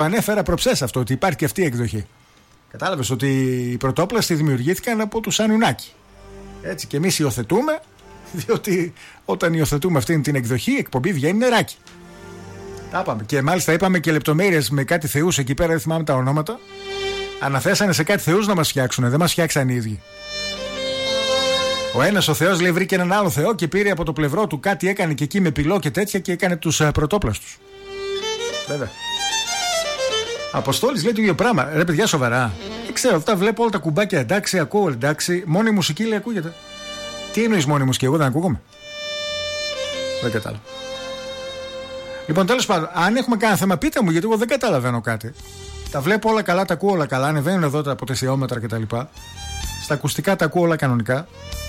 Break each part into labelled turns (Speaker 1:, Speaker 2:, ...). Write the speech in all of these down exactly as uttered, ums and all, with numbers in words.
Speaker 1: ανέφερα προψές αυτό, ότι υπάρχει και αυτή η εκδοχή. Κατάλαβες ότι οι πρωτόπλαστοι δημιουργήθηκαν από τους Ανουνάκη. Έτσι, και εμείς υιοθετούμε, διότι όταν υιοθετούμε αυτήν την εκδοχή, η εκπομπή βγαίνει νεράκι. Τα είπαμε. Και μάλιστα είπαμε και λεπτομέρειες με κάτι θεούς εκεί πέρα, δεν θυμάμαι τα ονόματα. Αναθέσανε σε κάτι θεούς να μας φτιάξουν, δεν μας φτιάξαν οι ίδιοι. Ο ένας ο Θεός, λέει, βρήκε έναν άλλο Θεό και πήρε από το πλευρό του κάτι, έκανε και εκεί με πυλό και τέτοια και έκανε τους uh, πρωτόπλαστους. Βέβαια. Αποστόλης λέει το ίδιο πράγμα. Ρε παιδιά, σοβαρά. Δεν ξέρω, αυτά βλέπω όλα τα κουμπάκια εντάξει, ακούω εντάξει. Μόνη η μουσική λέει ακούγεται. Τι εννοείς μόνη η μουσική, εγώ δεν ακούγομαι. Δεν κατάλαβα. Λοιπόν, τέλος πάντων, αν έχουμε κανένα θέμα, πείτε μου, γιατί εγώ δεν καταλαβαίνω κάτι. Τα βλέπω όλα καλά, τα ακούω όλα καλά. Ανεβαίνουν εδώ τα ποτεσιόμετρα κτλ. Στα ακουστικά τα ακούω όλα κανονικά.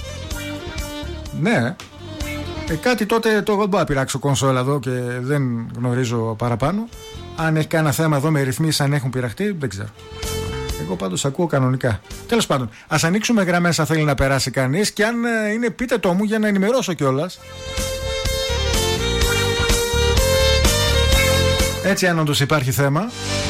Speaker 1: Ναι. Ε, κάτι τότε το εγώ δεν μπορώ να πειράξω κονσόλα εδώ και δεν γνωρίζω παραπάνω. Αν έχει κανένα θέμα εδώ με ρυθμίσεις, αν έχουν πειραχτεί, δεν ξέρω. Εγώ πάντως ακούω κανονικά. Τέλος πάντων, ας ανοίξουμε γραμμές αν θέλει να περάσει κανείς. Και αν είναι, πείτε το μου για να ενημερώσω κιόλας. Έτσι, αν όντως υπάρχει θέμα.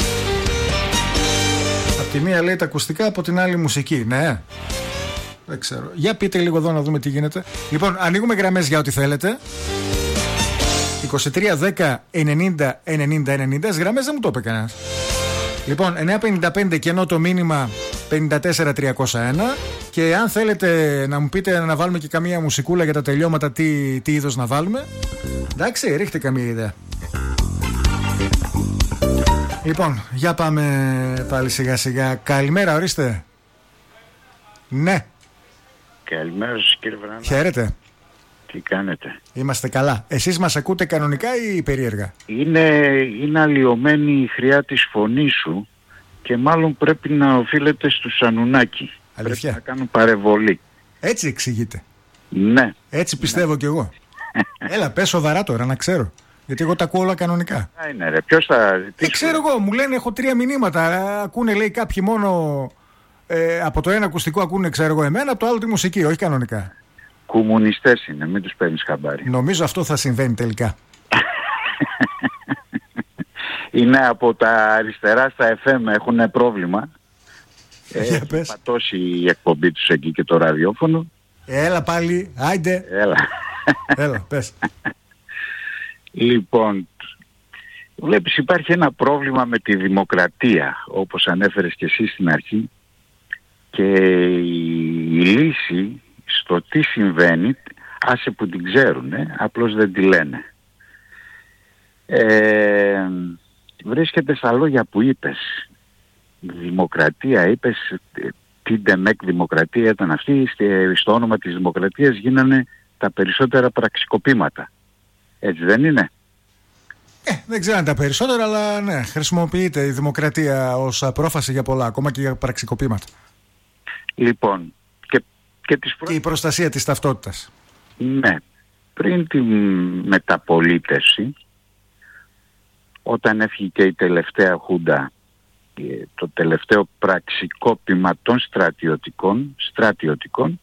Speaker 1: Απ' τη μία λέει τα ακουστικά, από την άλλη μουσική. Ναι. Δεν ξέρω. Για πείτε λίγο εδώ να δούμε τι γίνεται. Λοιπόν, ανοίγουμε γραμμές για ό,τι θέλετε. είκοσι τρία δέκα ενενήντα ενενήντα ενενήντα. Γραμμές δεν μου το είπε κανένας. Λοιπόν, εννιά πενήντα πέντε και ενώ το μήνυμα πενήντα τέσσερα τριακόσια ένα. Και αν θέλετε να μου πείτε να βάλουμε και καμία μουσικούλα για τα τελειώματα, τι, τι είδος να βάλουμε. Εντάξει, ρίχτε καμία ιδέα. Λοιπόν, για πάμε πάλι σιγά σιγά. Καλημέρα, ορίστε. Ναι.
Speaker 2: Καλημέρα σας κύριε Βράνα.
Speaker 1: Χαίρετε.
Speaker 2: Τι κάνετε?
Speaker 1: Είμαστε καλά. Εσείς μας ακούτε κανονικά ή περίεργα?
Speaker 2: Είναι, είναι αλλοιωμένη η χρειά της φωνής σου και μάλλον πρέπει να οφείλεται στους Ανουνάκη.
Speaker 1: Αλήθεια?
Speaker 2: Πρέπει να κάνουν παρεμβολή.
Speaker 1: Έτσι εξηγείται?
Speaker 2: Ναι.
Speaker 1: Έτσι πιστεύω ναι. Κι εγώ. Έλα, πες σοβαρά τώρα να ξέρω. Γιατί εγώ τα ακούω όλα κανονικά.
Speaker 2: Α, είναι ρε. Ποιος θα...
Speaker 1: Δεν ξέρω εγώ. Μου λένε έχω τρία μηνύματα. Ακούνε λέει κάποιοι μόνο... Ε, από το ένα ακουστικό ακούνε ξέρω εγώ εμένα, από το άλλο τη μουσική, όχι κανονικά.
Speaker 2: Κομμουνιστές είναι, μην τους παίρνεις χαμπάρι.
Speaker 1: Νομίζω αυτό θα συμβαίνει τελικά.
Speaker 2: Είναι από τα αριστερά στα εφ εμ, έχουν πρόβλημα.
Speaker 1: Έχει
Speaker 2: πατώσει η εκπομπή τους εκεί και το ραδιόφωνο.
Speaker 1: Έλα πάλι, άιντε.
Speaker 2: Έλα.
Speaker 1: Έλα, πες.
Speaker 2: Λοιπόν, βλέπεις υπάρχει ένα πρόβλημα με τη δημοκρατία, όπως ανέφερες και εσύ στην αρχή. Και η, η λύση στο τι συμβαίνει, άσε που την ξέρουνε, απλώς δεν τη λένε. Ε, βρίσκεται στα λόγια που είπες. Δημοκρατία, είπες, τι ντεμεκ δημοκρατία ήταν αυτή, στο όνομα της δημοκρατίας γίνανε τα περισσότερα πραξικοπήματα. Έτσι δεν είναι?
Speaker 1: Ε, δεν ξέρω αν τα περισσότερα, αλλά ναι, χρησιμοποιείται η δημοκρατία ως πρόφαση για πολλά, ακόμα και για πραξικοπήματα.
Speaker 2: Λοιπόν, και, και, τις προ...
Speaker 1: και η προστασία της ταυτότητας.
Speaker 2: Ναι, πριν τη μεταπολίτευση, όταν έφυγε και η τελευταία χούντα, το τελευταίο πραξικόπημα των στρατιωτικών, στρατιωτικών,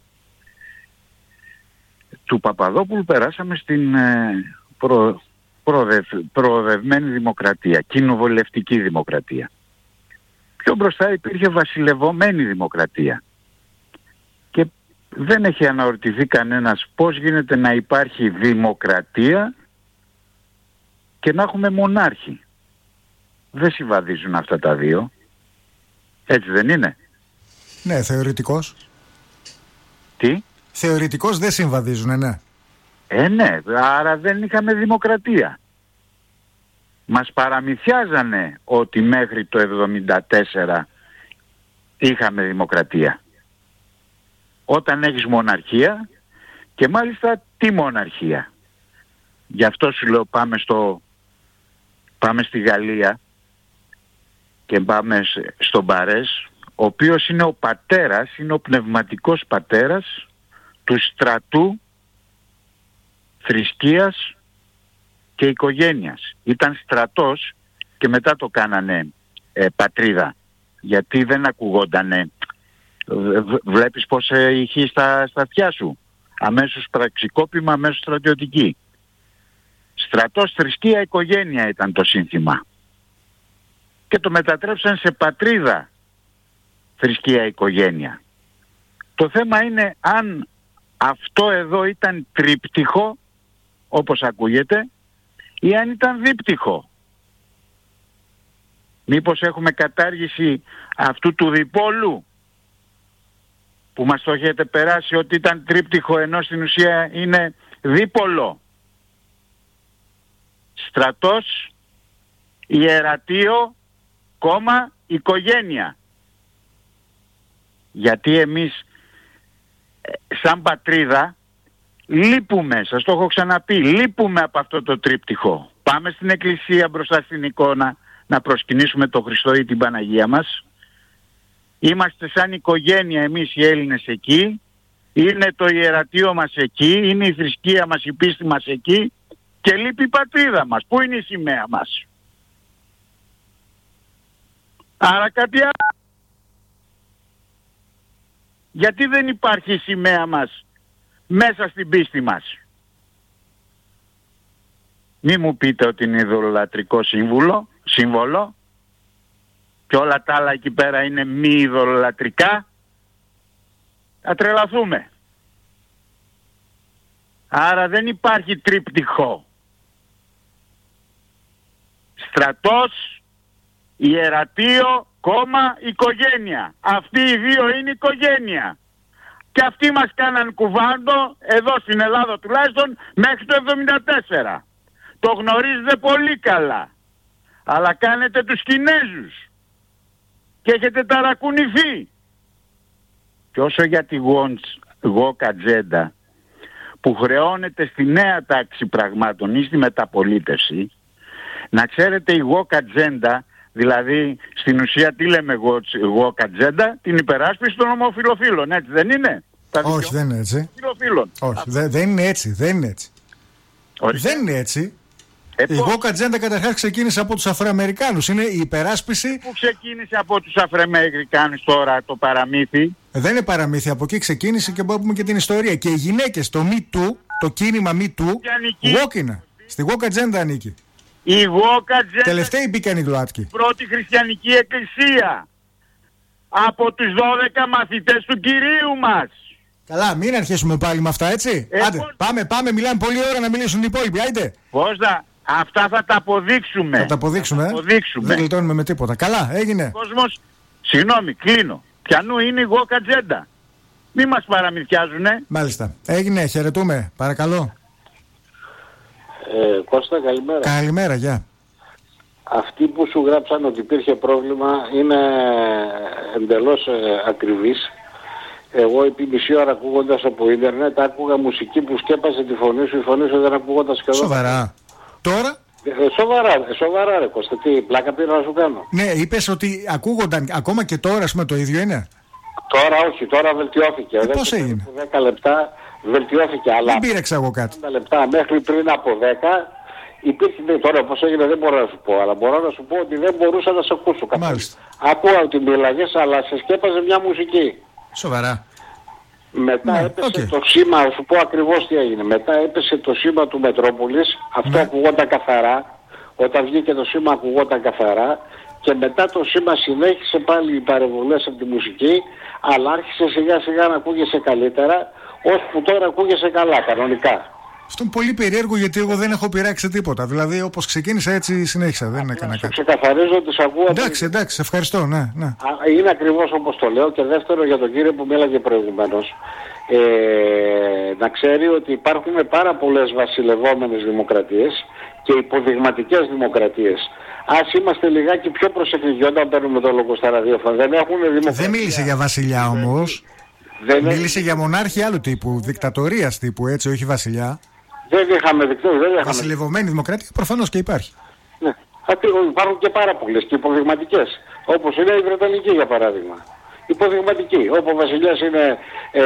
Speaker 2: του Παπαδόπουλου περάσαμε στην ε, προ, προοδευ, προοδευμένη δημοκρατία, κοινοβουλευτική δημοκρατία. Πιο μπροστά υπήρχε βασιλευωμένη δημοκρατία. Και δεν έχει αναρωτηθεί κανένας πώς γίνεται να υπάρχει δημοκρατία και να έχουμε μονάρχη. Δεν συμβαδίζουν αυτά τα δύο. Έτσι δεν είναι?
Speaker 1: Ναι, θεωρητικώς.
Speaker 2: Τι?
Speaker 1: Θεωρητικώς δεν συμβαδίζουν, ναι.
Speaker 2: Ε, ναι, άρα δεν είχαμε δημοκρατία. Μας παραμυθιάζανε ότι μέχρι το εβδομήντα τέσσερα είχαμε δημοκρατία. Όταν έχεις μοναρχία, και μάλιστα τι μοναρχία. Γι' αυτό σου λέω πάμε, στο, πάμε στη Γαλλία και πάμε στον Παρές, ο οποίος είναι ο πατέρας, είναι ο πνευματικός πατέρας του στρατού, θρησκείας και οικογένειας. Ήταν στρατός και μετά το κάνανε ε, πατρίδα. Γιατί δεν ακουγόντανε. Βλέπεις πως ε, είχε στα, στα αυτιά σου. Αμέσως πραξικόπημα, αμέσως στρατιωτική. Στρατός, θρησκεία, οικογένεια ήταν το σύνθημα. και το μετατρέψαν σε πατρίδα, θρησκεία, οικογένεια. Το θέμα είναι αν αυτό εδώ ήταν τρίπτυχο, όπως ακούγεται, ή αν ήταν δίπτυχο. Μήπως έχουμε κατάργηση αυτού του διπόλου που μας το έχετε περάσει ότι ήταν τρίπτυχο, ενώ στην ουσία είναι δίπολο. Στρατός, ιερατείο, κόμμα, οικογένεια. Γιατί εμείς σαν πατρίδα λείπουμε, σας το έχω ξαναπεί, λείπουμε από αυτό το τρίπτυχο. Πάμε στην εκκλησία μπροστά στην εικόνα να προσκυνήσουμε τον Χριστό ή την Παναγία μας. Είμαστε σαν οικογένεια εμείς οι Έλληνες εκεί, είναι το ιερατείο μας εκεί, είναι η θρησκεία μας, η πίστη μας εκεί και λείπει η πατρίδα μας. Πού είναι η σημαία μας? Άρα κάτι άλλο. Γιατί δεν υπάρχει η σημαία μας μέσα στην πίστη μας? Μη μου πείτε ότι είναι ειδωλολατρικό σύμβολο, σύμβολο και όλα τα άλλα εκεί πέρα είναι μη ειδωλολατρικά. Θα τρελαθούμε. Άρα δεν υπάρχει τρίπτυχο. Στρατός, ιερατείο, κόμμα, οικογένεια. Αυτοί οι δύο είναι οικογένεια. Και αυτοί μας κάναν κουβάντο, εδώ στην Ελλάδα τουλάχιστον, μέχρι το εβδομήντα τέσσερα. Το γνωρίζετε πολύ καλά. Αλλά κάνετε τους Κινέζους. Και έχετε ταρακουνηθεί. Και όσο για τη γόκ ατζέντα που χρεώνεται στη νέα τάξη πραγμάτων ή στη μεταπολίτευση, να ξέρετε η γόκ ατζέντα, δηλαδή στην ουσία τι λέμε γόκ ατζέντα, την υπεράσπιση των ομοφυλοφίλων, έτσι δεν είναι?
Speaker 1: Τα όχι, δεν είναι έτσι. Όχι, δε, δεν είναι έτσι, δεν είναι έτσι. Ορίστε. Δεν είναι έτσι. Ε, η γόκ ατζέντα καταρχάς ξεκίνησε από τους Αφροαμερικάνους. Είναι η υπεράσπιση.
Speaker 2: Πού ξεκίνησε από τους Αφροαμερικάνους τώρα το παραμύθι?
Speaker 1: Ε, δεν είναι παραμύθι. Από εκεί ξεκίνησε και μπορούμε να πούμε και την ιστορία. Και οι γυναίκες, το Me Too, το κίνημα Me Too, γόκ είναι. Στη γόκ ατζέντα ανήκει.
Speaker 2: Η γόκ ατζέντα.
Speaker 1: Τελευταίοι μπήκαν οι ΛΟΑΤΚΙ.
Speaker 2: Πρώτη χριστιανική εκκλησία. Από τους δώδεκα μαθητές του Κυρίου μας.
Speaker 1: Καλά, μην αρχίσουμε πάλι με αυτά, έτσι. Ε, Άντε, πώς... πάμε, πάμε, μιλάμε πολλή ώρα να μιλήσουν οι υπόλοιποι. Άιντε.
Speaker 2: Πώς να... Αυτά θα τα αποδείξουμε.
Speaker 1: Θα τα αποδείξουμε,
Speaker 2: θα τα αποδείξουμε.
Speaker 1: Δεν γλιτώνουμε με τίποτα. Καλά, έγινε.
Speaker 2: Ο κόσμος, συγγνώμη, κλείνω. Πιανού είναι η γόκ ατζέντα. Μη μας παραμυθιάζουνε.
Speaker 1: Μάλιστα. Έγινε, χαιρετούμε. Παρακαλώ.
Speaker 3: Ε, Κώστα, καλημέρα.
Speaker 1: Καλημέρα, γεια.
Speaker 3: Αυτοί που σου γράψαν ότι υπήρχε πρόβλημα είναι εντελώς ε, ακριβείς. Εγώ επί μισή ώρα ακούγοντας από ίντερνετ άκουγα μουσική που σκέπασε τη φωνή σου, η φωνή σου δεν ακούγονταν σχεδόν.
Speaker 1: Σοβαρά. Τώρα.
Speaker 3: Ε, σοβαρά, ε, σοβαρά ρε Κώστα, τι πλάκα πήρα να σου κάνω.
Speaker 1: Ναι, είπες ότι ακούγονταν ακόμα και τώρα, ας πούμε, το ίδιο είναι.
Speaker 3: Τώρα όχι, τώρα βελτιώθηκε.
Speaker 1: Ε, πώς έγινε?
Speaker 3: δέκα λεπτά βελτιώθηκε, αλλά...
Speaker 1: Δεν πήρεξα εγώ κάτι.
Speaker 3: δέκα λεπτά μέχρι πριν από δέκα υπήρχε, τώρα πώς έγινε δεν μπορώ να σου πω, αλλά μπορώ να σου πω ότι δεν μπορούσα να σε ακούσω.
Speaker 1: Μάλιστα.
Speaker 3: Ακούω ότι μιλάγες, αλλά σε σκέπαζε μια μουσική.
Speaker 1: Σοβαρά.
Speaker 3: Μετά
Speaker 1: ναι,
Speaker 3: έπεσε
Speaker 1: okay.
Speaker 3: το σήμα, θα σου πω ακριβώς τι έγινε. Μετά έπεσε το σήμα του Μετρόπολης, αυτό ναι. ακουγόταν καθαρά. Όταν βγήκε το σήμα ακουγόταν καθαρά. Και μετά το σήμα συνέχισε πάλι οι παρεμβολές από τη μουσική, αλλά άρχισε σιγά σιγά να ακούγεσαι καλύτερα, ώσπου τώρα ακούγεσαι καλά, κανονικά.
Speaker 1: Αυτό είναι πολύ περίεργο γιατί εγώ δεν έχω πειράξει τίποτα. Δηλαδή όπως ξεκίνησα έτσι συνέχισα, δεν έκανα κάτι.
Speaker 3: Ξεκαθαρίζω ότι σε ακούω.
Speaker 1: Εντάξει, εντάξει, ευχαριστώ, ναι, ναι.
Speaker 3: Είναι ακριβώς όπως το λέω. Και δεύτερο για τον κύριο που μίλαγε προηγουμένως. Ε, να ξέρει ότι υπάρχουν πάρα πολλές βασιλευόμενες δημοκρατίες και υποδειγματικές δημοκρατίες. Ας είμαστε λιγάκι πιο προσεκτικοί όταν παίρνουμε το λόγο στα ραδιόφωνα. Δεν έχουν δημοκρατία.
Speaker 1: Δεν μίλησε για βασιλιά όμως. Δεν μίλησε για μονάρχη άλλου τύπου, δικτατορίας τύπου, έτσι, όχι βασιλιά.
Speaker 3: Δεν είχαμε δικτατορία.
Speaker 1: Βασιλευωμένη δημοκρατία προφανώς και υπάρχει. Ναι.
Speaker 3: Υπάρχουν και πάρα πολλές και υποδειγματικές. Όπως είναι η Βρετανική για παράδειγμα. Υποδειγματική. Όπου ο βασιλιάς είναι ε,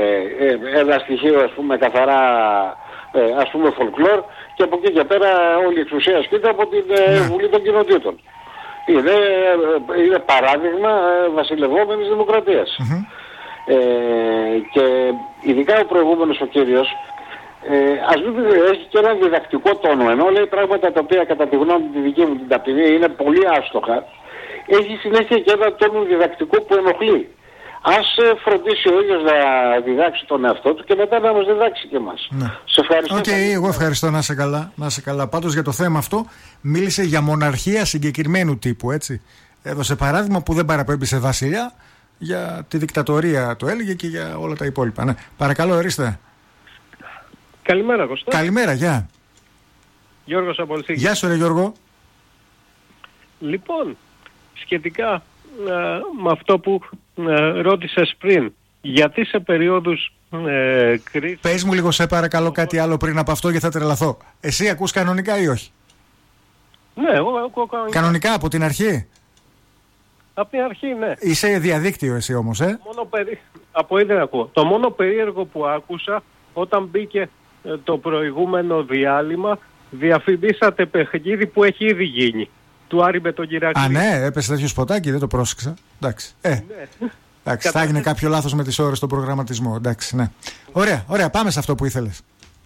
Speaker 3: ε, ένα στοιχείο ας πούμε καθαρά ε, ας πούμε folklore και από εκεί και πέρα όλη η εξουσία ασκείται από την ε, ναι. Βουλή των Κοινοτήτων. Είναι, είναι παράδειγμα ε, βασιλευόμενης δημοκρατίας. Mm-hmm. Ε, και ειδικά ο προηγούμενος ο κύριος ε, ας μην έχει και ένα διδακτικό τόνο, ενώ λέει πράγματα τα οποία κατά τη γνώμη τη δική μου την ταπεινή είναι πολύ άστοχα έχει συνέχεια και ένα τόνο διδακτικό που ενοχλεί. Ας φροντίσει ο ίδιος να διδάξει τον εαυτό του και μετά να μας διδάξει και εμάς.
Speaker 1: Ναι.
Speaker 3: Σε ευχαριστώ.
Speaker 1: Οκ, okay, εγώ ευχαριστώ, να είσαι καλά. Να είσαι καλά. Πάντως για το θέμα αυτό μίλησε για μοναρχία συγκεκριμένου τύπου, έτσι. Έδωσε παράδειγμα που δεν παραπέμπει σε βασιλιά, για τη δικτατορία το έλεγε και για όλα τα υπόλοιπα. Ναι. Παρακαλώ, ορίστε.
Speaker 4: Καλημέρα, Κωστά.
Speaker 1: Καλημέρα, γεια.
Speaker 4: Γιώργος από Ελσίνκη.
Speaker 1: Γεια σου, ρε Γιώργο.
Speaker 4: Λοιπόν, σχετικά α, με αυτό που α, ρώτησες πριν, γιατί σε περίοδους ε, κρίσης...
Speaker 1: Πες μου λίγο, σε παρακαλώ, κάτι άλλο πριν από αυτό, γιατί θα τρελαθώ. Εσύ ακούς κανονικά ή όχι?
Speaker 4: Ναι, εγώ ακούω κανονικά.
Speaker 1: Κανονικά από την αρχή?
Speaker 4: Από την αρχή, ναι.
Speaker 1: Είσαι διαδίκτυο εσύ όμως, ε?
Speaker 4: Μόνο περί... Από ήδη ακούω. Το μόνο περίεργο που άκουσα, όταν μπήκε ε, το προηγούμενο διάλειμμα, διαφημίσατε παιχνίδι που έχει ήδη γίνει. Του Άρη με τον Κυράκλη.
Speaker 1: Α, ναι, έπεσε τέτοιο σποτάκι, δεν το πρόσεξα. Εντάξει. Ε,
Speaker 4: ναι.
Speaker 1: εντάξει, θα έγινε κάποιο λάθος με τις ώρες στον προγραμματισμό. Εντάξει, ναι. Ωραία, ωραία, πάμε σε αυτό που ήθελες.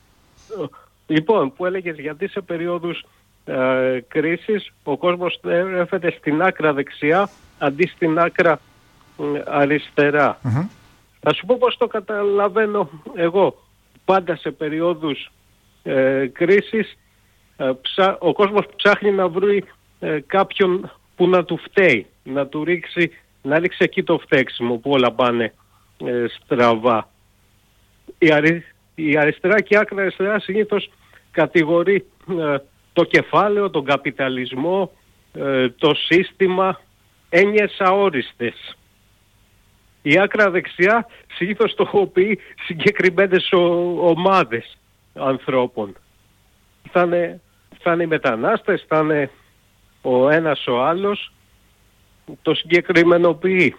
Speaker 4: Λοιπόν, που έλεγες γιατί σε περίοδους ε, κρίσης ο κόσμος έρχεται στην άκρα δεξιά αντί στην άκρα ε, αριστερά. Mm-hmm. Θα σου πω πώς το καταλαβαίνω εγώ. Πάντα σε περίοδους ε, κρίσης ε, ψά, ο κόσμος ψάχνει να βρει ε, κάποιον που να του φταίει, να του ρίξει, να ρίξει εκεί το φταίξιμο που όλα πάνε ε, στραβά. Η, αρι, η αριστερά και η άκρα αριστερά συνήθως κατηγορεί ε, το κεφάλαιο, τον καπιταλισμό, ε, το σύστημα, έννοιες αόριστες. Η άκρα δεξιά συνήθως στοχοποιεί συγκεκριμένες ο, ομάδες ανθρώπων. Θα είναι, θα είναι οι μετανάστες, θα είναι ο ένας ο άλλος, το συγκεκριμενοποιεί.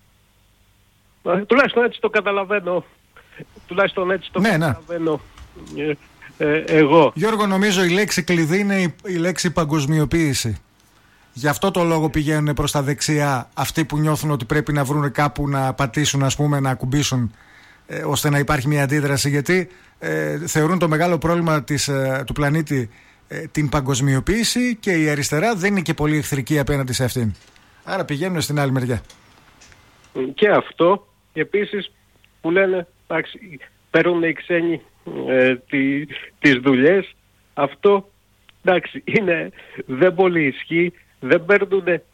Speaker 4: Τουλάχιστον έτσι το καταλαβαίνω. Τουλάχιστον έτσι το
Speaker 1: ναι,
Speaker 4: καταλαβαίνω ναι. ε, ε, εγώ.
Speaker 1: Γιώργο, νομίζω η λέξη κλειδί είναι η, η λέξη παγκοσμιοποίηση. Γι' αυτό το λόγο πηγαίνουν προς τα δεξιά αυτοί που νιώθουν ότι πρέπει να βρουν κάπου να πατήσουν, ας πούμε, να ακουμπήσουν, ε, ώστε να υπάρχει μια αντίδραση, γιατί ε, θεωρούν το μεγάλο πρόβλημα της, ε, του πλανήτη ε, την παγκοσμιοποίηση, και η αριστερά δεν είναι και πολύ εχθρική απέναντι σε αυτήν. Άρα πηγαίνουν στην άλλη μεριά.
Speaker 4: Και αυτό, επίσης που λένε, εντάξει, παίρνουν οι ξένοι ε, τι, τις δουλειές, αυτό εντάξει είναι, δεν πολύ ισχύει, δεν παίρνουν α,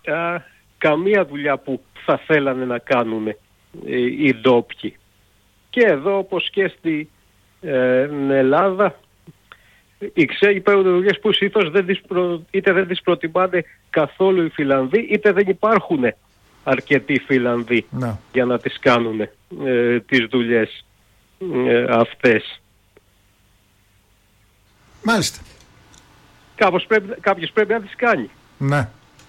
Speaker 4: καμία δουλειά που θα θέλανε να κάνουν ε, οι ντόπιοι. Και εδώ, όπως και στην ε, Ελλάδα, οι ξένοι παίρνουν δουλειές που συνήθως δεν τις προ... είτε δεν τις προτιμάνε καθόλου οι Φιλανδοί, είτε δεν υπάρχουν αρκετοί Φιλανδοί να. για να τις κάνουν ε, τις δουλειές ε, αυτές.
Speaker 1: Μάλιστα.
Speaker 4: Κάπως πρέπει, κάποιος πρέπει να τις κάνει.
Speaker 1: Ναι.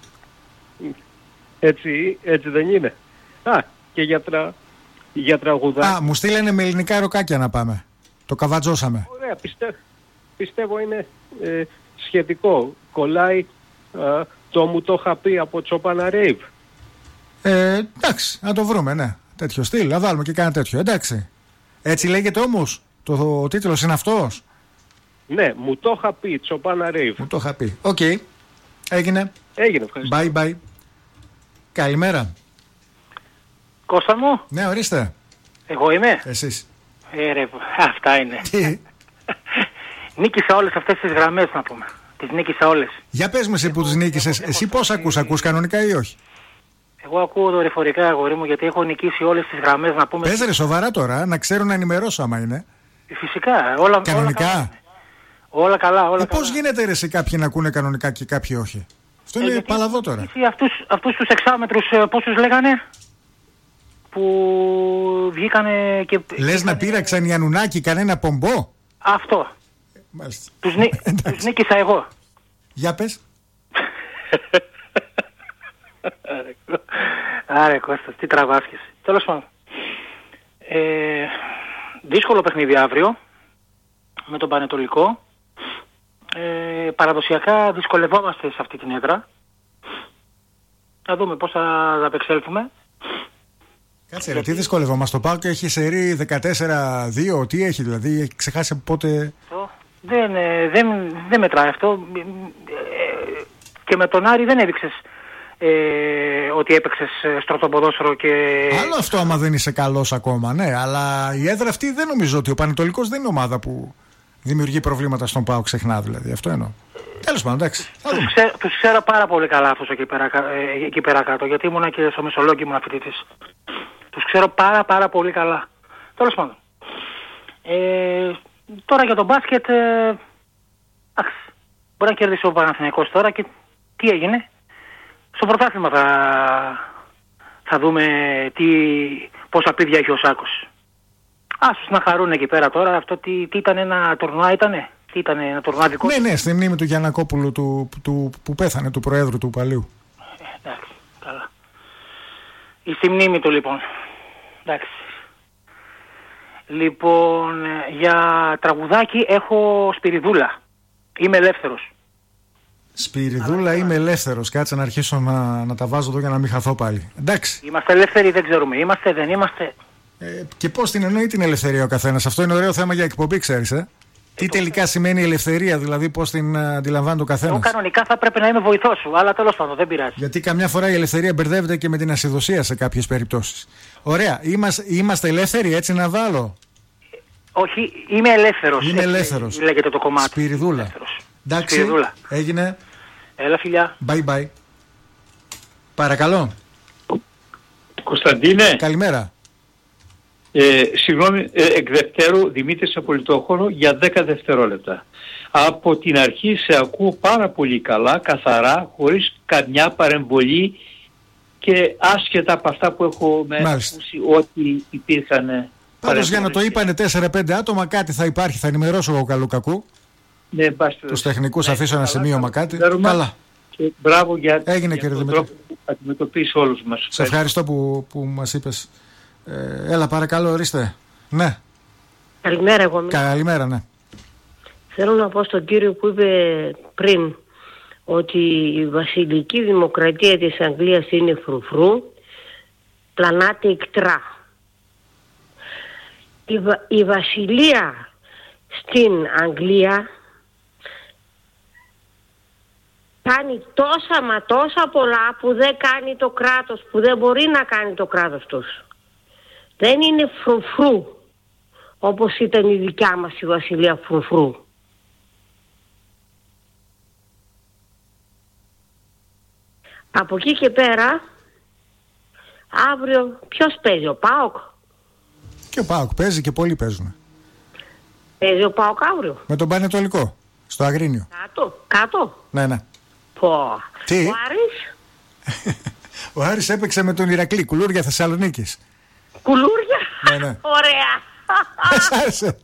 Speaker 4: Έτσι, έτσι δεν είναι? Α, και για, τρα, για τραγουδά.
Speaker 1: Α, μου στείλανε με ελληνικά ροκάκια να πάμε. Το καβατζώσαμε.
Speaker 4: Ωραία, πιστε, πιστεύω είναι ε, σχετικό. Κολλάει ε, το μου το είχα πει από Τσοπάνα Ρέιβ.
Speaker 1: Ε, εντάξει, να το βρούμε, ναι. Τέτοιο στυλ, να βάλουμε και κάνα τέτοιο, εντάξει. Έτσι λέγεται όμως, το, ο τίτλος είναι αυτός.
Speaker 4: Ναι, μου το είχα πει, Τσοπάνα Ρέιβ.
Speaker 1: Μου το είχα πει. Οκ. Okay. Έγινε.
Speaker 4: Έγινε, ευχαριστώ.
Speaker 1: Bye bye. Καλημέρα.
Speaker 5: Κώστα μου.
Speaker 1: Ναι, ορίστε.
Speaker 5: Εγώ είμαι.
Speaker 1: Εσείς.
Speaker 5: Ε, ρε, αυτά είναι. Νίκησα όλες αυτές τις γραμμές, να πούμε. Τις νίκησα όλες.
Speaker 1: Για πες μου εσύ που τις νίκησες. Εσύ πώς ακούς, ακούς κανονικά ή όχι?
Speaker 5: Εγώ ακούω δορυφορικά, αγόρι μου, γιατί έχω νικήσει όλες τις γραμμές, να πούμε.
Speaker 1: Πες ρε, σοβαρά τώρα, να ξέρω να ενημερώσω άμα είναι.
Speaker 5: Φυσικά, όλα
Speaker 1: κανονικά.
Speaker 5: Όλα καλά, όλα καλά. Όλα
Speaker 1: ε, πώς γίνεται ρε σε κάποιοι να ακούνε κανονικά και κάποιοι όχι? Αυτό είναι ε, παλαβό τώρα.
Speaker 5: Εσύ αυτούς, αυτούς τους εξάμετρους πόσους λέγανε που βγήκανε και...
Speaker 1: Λες να πήραξαν οι Ανουνάκοι κανένα πομπό?
Speaker 5: Αυτό.
Speaker 1: Μάλιστα.
Speaker 5: Τους, νί... τους νίκησα εγώ.
Speaker 1: Για πες.
Speaker 5: Άρε Κώστα, τι τραβάσκες. Τέλος πάντων. Ε, δύσκολο παιχνίδι αύριο με τον Πανετολικό. Ε, παραδοσιακά δυσκολευόμαστε σε αυτή την έδρα. Θα δούμε πώς θα απεξέλθουμε.
Speaker 1: Κάτσε ρε, τι δυσκολευόμαστε? Το ΠΑΟΚ έχει σερί δεκατέσσερα δύο, τι έχει δηλαδή, έχει ξεχάσει από πότε...
Speaker 5: Δεν, δεν, δεν μετράει αυτό. Και με τον Άρη δεν έδειξες ε, ότι έπαιξες στρωτό ποδόσφαιρο και...
Speaker 1: Άλλο αυτό άμα δεν είσαι καλός ακόμα, ναι. Αλλά η έδρα αυτή δεν νομίζω ότι ο Πανετολικός δεν είναι ομάδα που δημιουργεί προβλήματα στον ΠΑΟΚ συχνά, δηλαδή. Αυτό εννοώ. Τέλος πάντων, εντάξει.
Speaker 5: Τους, ξέ, τους ξέρω πάρα πολύ καλά αυτούς εκεί πέρα, ε, εκεί πέρα κάτω, γιατί ήμουνα και στο Μεσολόγγι ήμουνα φοιτητής. Τους ξέρω πάρα πάρα πολύ καλά. Τέλος πάντων. Ε, τώρα για τον μπάσκετ, ε, αχ, μπορεί να κερδίσει ο Παναθηναϊκός τώρα και τι έγινε. Στο πρωτάθλημα θα, θα δούμε τι, πόσα πίδια έχει ο Σάκος. Άσους να χαρούν εκεί πέρα τώρα. Αυτό τι, τι ήταν, ένα τουρνουά ήτανε. Τι ήταν, ένα τουρνουά δικό.
Speaker 1: Ναι, ναι, στη μνήμη του Γιαννακόπουλου του, του, που πέθανε, του Προέδρου του Παλαιού.
Speaker 5: Ε, εντάξει, καλά. Η στη μνήμη του λοιπόν. Εντάξει. Λοιπόν, για τραγουδάκι έχω Σπυριδούλα. Είμαι ελεύθερος.
Speaker 1: Σπυριδούλα, είμαι ελεύθερος. Κάτσε να αρχίσω να, να τα βάζω εδώ για να μην χαθώ πάλι. Εντάξει.
Speaker 5: Είμαστε ελεύθεροι, δεν ξέρουμε. Είμαστε, δεν είμαστε.
Speaker 1: Ε, και πώς την εννοεί την ελευθερία ο καθένας. Αυτό είναι ωραίο θέμα για εκπομπή, ξέρεις, ε. Τι τελικά σημαίνει ελευθερία, δηλαδή πώς την αντιλαμβάνει ο καθένας.
Speaker 5: Εγώ κανονικά θα πρέπει να είμαι βοηθός σου, αλλά τέλος πάντων δεν πειράζει.
Speaker 1: Γιατί καμιά φορά η ελευθερία μπερδεύεται και με την ασυδοσία σε κάποιες περιπτώσεις. Ωραία. Είμαστε, είμαστε ελεύθεροι, έτσι να βάλω.
Speaker 5: Όχι, είμαι ελεύθερος.
Speaker 1: Είμαι ελεύθερος.
Speaker 5: Λέγεται το κομμάτι.
Speaker 1: Σπυριδούλα. Εντάξει,
Speaker 5: Σπυριδούλα.
Speaker 1: έγινε.
Speaker 5: Έλα φιλιά.
Speaker 1: Bye bye. Παρακαλώ.
Speaker 6: Κωνσταντίνε.
Speaker 1: Καλημέρα.
Speaker 6: Ε, συγγνώμη, ε, εκ δευτέρου, Δημήτρης Απολυτόχωνο, για δέκα δευτερόλεπτα. Από την αρχή σε ακούω πάρα πολύ καλά, καθαρά, χωρίς καμιά παρεμβολή και άσχετα από αυτά που έχω με ακούσει ότι υπήρχαν.
Speaker 1: Πάντως για να το είπανε τέσσερα πέντε άτομα, κάτι θα υπάρχει, θα ενημερώσω εγώ καλού κακού.
Speaker 6: Ναι,
Speaker 1: τους τεχνικούς, ναι, αφήσω ένα σημείωμα κάτι.
Speaker 6: Καλά. Και μπράβο για,
Speaker 1: Έγινε,
Speaker 6: για
Speaker 1: κύριε
Speaker 6: τον
Speaker 1: Δημήτρη.
Speaker 6: τρόπο που αντιμετωπίσει όλους μας.
Speaker 1: Σε ευχαριστώ που, που μας είπες. Ε, έλα, παρακαλώ, ορίστε. Ναι.
Speaker 7: Καλημέρα, εγώ είμαι.
Speaker 1: Καλημέρα, ναι.
Speaker 7: Θέλω να πω στον κύριο που είπε πριν ότι η βασιλική δημοκρατία της Αγγλίας είναι φρουφρού, πλανάται ικτρά. Η, βα, η βασιλεία στην Αγγλία κάνει τόσα μα τόσα πολλά που δεν κάνει το κράτος, που δεν μπορεί να κάνει το κράτος τους. Δεν είναι φρουφρού όπως ήταν η δικιά μας η βασιλεία φρουφρού. Από εκεί και πέρα, αύριο ποιος παίζει, ο ΠΑΟΚ?
Speaker 1: Και ο ΠΑΟΚ παίζει και πολλοί παίζουν.
Speaker 7: Παίζει ο ΠΑΟΚ αύριο.
Speaker 1: Με τον Πανετολικό, στο Αγρίνιο.
Speaker 7: Κάτω, κάτω.
Speaker 1: Ναι, ναι.
Speaker 7: Πω.
Speaker 1: Τι?
Speaker 7: Ο Άρης.
Speaker 1: Ο Άρης έπαιξε με τον Ηρακλή, Κουλούρια Θεσσαλονίκης.
Speaker 7: Κουλούρια.
Speaker 1: Ναι, ναι.
Speaker 7: Ωραία.
Speaker 1: Σας άρεσε?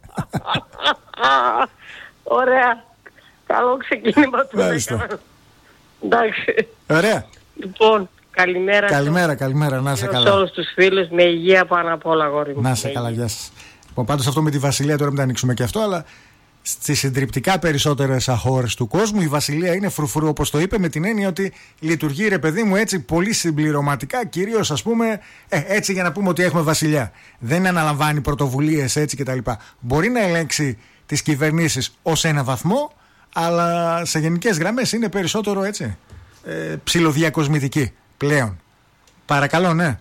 Speaker 7: Ωραία. Καλό ξεκίνημα του.
Speaker 1: Μάλιστα.
Speaker 7: Εντάξει.
Speaker 1: Ωραία.
Speaker 7: Λοιπόν, καλημέρα.
Speaker 1: Καλημέρα, καλημέρα, να είσαι καλά.
Speaker 7: Σε όλους τους φίλους, με υγεία πάνω απ' όλα, αγόρι μου.
Speaker 1: Να είσαι καλά, γεια σας. Λοιπόν, πάντως αυτό με τη Βασιλεία τώρα μην τα ανοίξουμε και αυτό, αλλά στις συντριπτικά περισσότερες χώρες του κόσμου η Βασιλεία είναι φρουφρού, όπως το είπε, με την έννοια ότι λειτουργεί, ρε παιδί μου, έτσι πολύ συμπληρωματικά, κυρίως ας πούμε, ε, έτσι για να πούμε ότι έχουμε βασιλιά. Δεν αναλαμβάνει πρωτοβουλίες έτσι κτλ. Μπορεί να ελέγξει τις κυβερνήσεις ως ένα βαθμό, αλλά σε γενικές γραμμές είναι περισσότερο έτσι, ε, ψιλοδιακοσμητική πλέον. Παρακαλώ, ναι.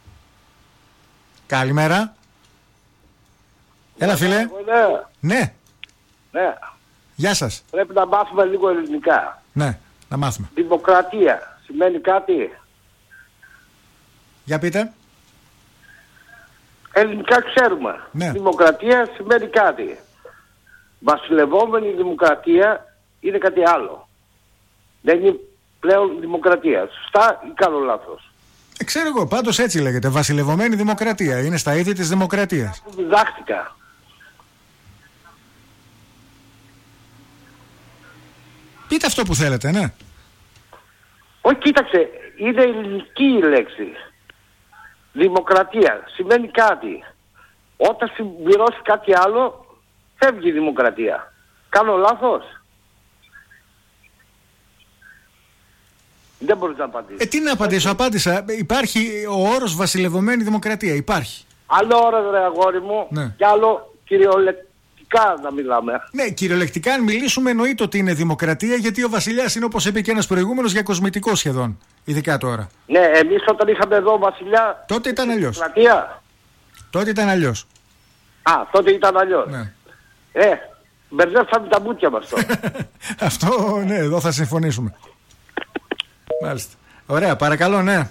Speaker 1: Καλημέρα. Έλα, φίλε.
Speaker 3: Ναι.
Speaker 1: Ναι.
Speaker 3: Ναι.
Speaker 1: Γεια σας.
Speaker 3: Πρέπει να μάθουμε λίγο ελληνικά.
Speaker 1: Ναι, να μάθουμε.
Speaker 3: Δημοκρατία σημαίνει κάτι?
Speaker 1: Για πείτε.
Speaker 3: Ελληνικά ξέρουμε.
Speaker 1: Ναι.
Speaker 3: Δημοκρατία σημαίνει κάτι. Βασιλευόμενη δημοκρατία είναι κάτι άλλο. Δεν είναι πλέον δημοκρατία. Σωστά ή κάνω λάθος?
Speaker 1: Ε, ξέρω εγώ, πάντως έτσι λέγεται. Βασιλευωμένη δημοκρατία. Είναι στα είδη της δημοκρατίας.
Speaker 3: Που διδάχτηκα.
Speaker 1: Πείτε αυτό που θέλετε, ναι.
Speaker 3: Όχι, κοίταξε, είναι ελληνική η λέξη. Δημοκρατία σημαίνει κάτι. Όταν συμπληρώσει κάτι άλλο, φεύγει η δημοκρατία. Κάνω λάθος? Δεν μπορείς να απαντήσεις.
Speaker 1: Ε, τι να απαντήσω, απάντησα. Υπάρχει ο όρος βασιλευωμένη δημοκρατία. Υπάρχει.
Speaker 3: Άλλο όρο, ρε αγόρι μου,
Speaker 1: ναι.
Speaker 3: και άλλο κυριολεκτικά κυριολεκτικά να μιλάμε.
Speaker 1: Ναι, κυριολεκτικά αν μιλήσουμε εννοείται ότι είναι δημοκρατία, γιατί ο βασιλιάς είναι, όπως είπε και ένας προηγούμενος, για κοσμητικό σχεδόν. Ειδικά τώρα.
Speaker 3: Ναι, εμείς όταν είχαμε εδώ βασιλιά.
Speaker 1: Τότε ήταν αλλιώς.
Speaker 3: Δημοκρατία.
Speaker 1: Τότε ήταν αλλιώς.
Speaker 3: Α, τότε ήταν αλλιώς.
Speaker 1: Ναι.
Speaker 3: Ε, μπερδέψαμε τα μπούτια μας τώρα.
Speaker 1: Αυτό, ναι, εδώ θα συμφωνήσουμε. Μάλιστα. Ωραία, παρακαλώ, ναι.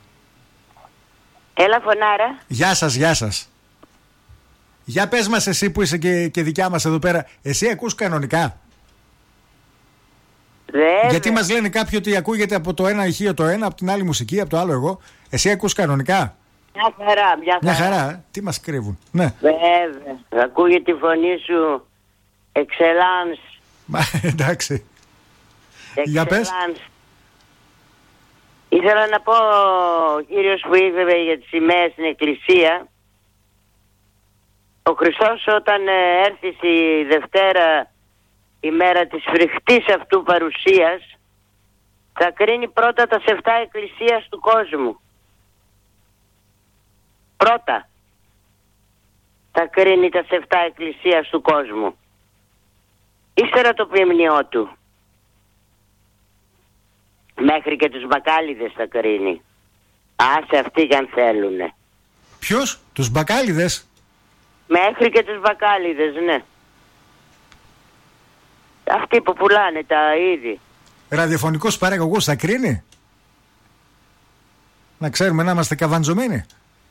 Speaker 8: Έλα, φωνάρα.
Speaker 1: Γεια σας, γεια σας. Για πες μας εσύ που είσαι και, και δικιά μας εδώ πέρα, εσύ ακούς κανονικά?
Speaker 8: Βέβαια.
Speaker 1: Γιατί μας λένε κάποιοι ότι ακούγεται από το ένα ηχείο το ένα, από την άλλη μουσική, από το άλλο εγώ. Εσύ ακούς κανονικά?
Speaker 8: Μια χαρά, μια χαρά.
Speaker 1: Μια χαρά, ε? Τι μας κρύβουν. Ναι.
Speaker 8: Βέβαια. Ακούγεται τη φωνή σου. Εξελάνς.
Speaker 1: Μα, εντάξει. Για πες.
Speaker 8: Ήθελα να πω, ο κύριος που είπε για τις σημαίες στην εκκλησία, ο Χριστός όταν έρθει στη Δευτέρα, η μέρα της φρικτής αυτού παρουσίας, θα κρίνει πρώτα τα σεφτά εκκλησίας του κόσμου. Πρώτα θα κρίνει τα σεφτά εκκλησίας του κόσμου. Ύστερα το ποιμνιό του. Μέχρι και τους μπακάλιδες θα κρίνει. Άσε αυτοί κι αν θέλουνε.
Speaker 1: Ποιος? Τους μπακάλιδες?
Speaker 8: Μέχρι και τους μπακάλιδες, ναι. Αυτοί που πουλάνε τα είδη.
Speaker 1: Ραδιοφωνικός παραγωγός θα κρίνει? Να ξέρουμε να είμαστε καβαντζωμένοι.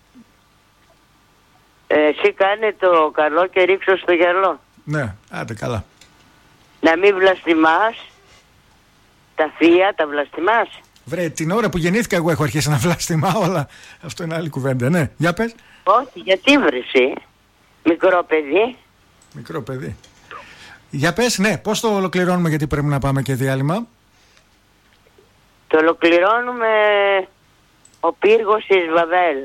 Speaker 8: Ε, εσύ κάνε το καλό και ρίξω στο γυαλό.
Speaker 1: Ναι, άντε καλά.
Speaker 8: Να μην βλαστημάς τα θεία, τα βλαστημάς.
Speaker 1: Βρε, την ώρα που γεννήθηκα εγώ έχω αρχίσει να βλαστημάω, αλλά αυτό είναι άλλη κουβέντα, ναι. Για πες.
Speaker 8: Όχι, γιατί βρεσαι, μικρό παιδί.
Speaker 1: Μικρό παιδί. Για πες, ναι, πώς το ολοκληρώνουμε, γιατί πρέπει να πάμε και διάλειμμα.
Speaker 8: Το ολοκληρώνουμε ο πύργος της Βαβέλ.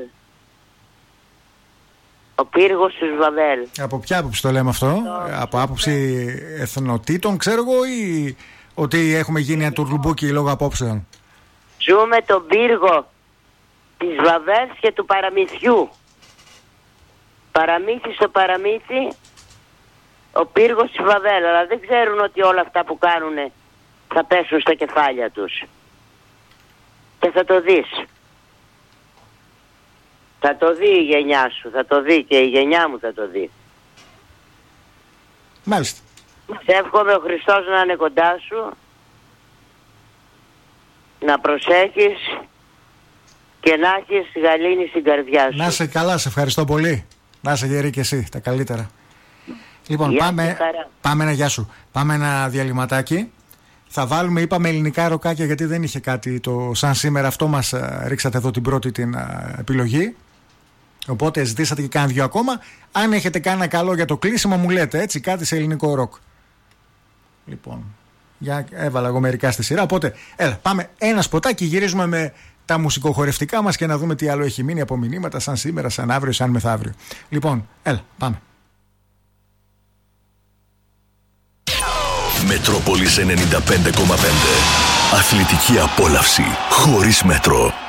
Speaker 8: Ο πύργος της Βαβέλ.
Speaker 1: Από ποια άποψη το λέμε αυτό? Το... Από άποψη εθνοτήτων, ξέρω εγώ, ή ότι έχουμε γίνει ατουρλουμπούκι λόγω απόψεων?
Speaker 8: Ζούμε τον πύργο της Βαβέλ και του παραμυθιού. Παραμύθι στο παραμύθι, ο πύργος της Βαβέλ. Αλλά δεν ξέρουν ότι όλα αυτά που κάνουν θα πέσουν στα κεφάλια τους. Και θα το δεις. Θα το δει η γενιά σου, θα το δει και η γενιά μου θα το δει.
Speaker 1: Μάλιστα.
Speaker 8: Σε εύχομαι ο Χριστός να είναι κοντά σου, να προσέχεις και να έχεις γαλήνη στην καρδιά σου.
Speaker 1: Να είσαι καλά, σε ευχαριστώ πολύ. Να είσαι γερή και εσύ, τα καλύτερα. Λοιπόν,
Speaker 8: γεια
Speaker 1: πάμε, πάμε ένα γεια σου. Πάμε ένα διαλυματάκι. Θα βάλουμε, είπαμε, ελληνικά ροκάκια, γιατί δεν είχε κάτι το σαν σήμερα. Αυτό μας α, ρίξατε εδώ την πρώτη την α, επιλογή. Οπότε ζητήσατε και κάνα δυο ακόμα. Αν έχετε κάνα καλό για το κλείσιμο μου λέτε, έτσι, κάτι σε ελληνικό ροκ. Λοιπόν, για, έβαλα εγώ μερικά στη σειρά. Οπότε, έλα, πάμε ένα σποτάκι, γυρίζουμε με τα μουσικοχορευτικά μας και να δούμε τι άλλο έχει μείνει από μηνύματα σαν σήμερα, σαν αύριο, σαν μεθαύριο. Λοιπόν, έλα, πάμε.
Speaker 9: Μετρόπολης ενενήντα πέντε κόμμα πέντε. Αθλητική απόλαυση χωρίς μέτρο.